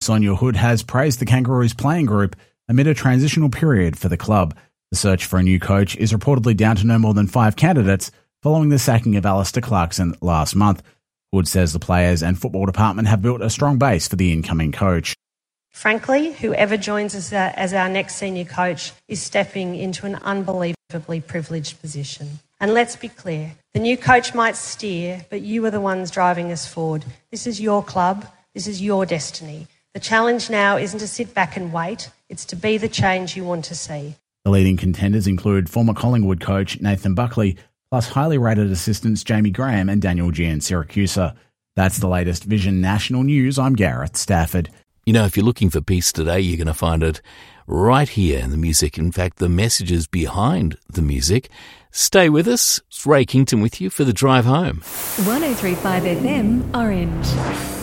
Sonia Hood has praised the Kangaroos playing group amid a transitional period for the club. The search for a new coach is reportedly down to no more than 5 candidates following the sacking of Alistair Clarkson last month. Hood says the players and football department have built a strong base for the incoming coach. Frankly, whoever joins us as our next senior coach is stepping into an unbelievably privileged position. And let's be clear, the new coach might steer, but you are the ones driving us forward. This is your club. This is your destiny. The challenge now isn't to sit back and wait. It's to be the change you want to see. The leading contenders include former Collingwood coach Nathan Buckley, plus highly rated assistants Jamie Graham and Daniel Giansiracusa. That's the latest Vision National News. I'm Gareth Stafford. You know, if you're looking for peace today, you're going to find it right here in the music. In fact, the messages behind the music. Stay with us. It's Ray Kington with you for the drive home. 103.5 FM, Orange.